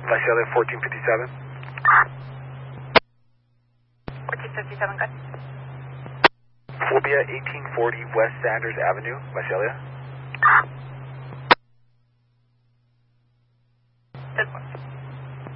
Visalia 1457. 1457, good. Phobia 1840 West Sanders Avenue, Visalia.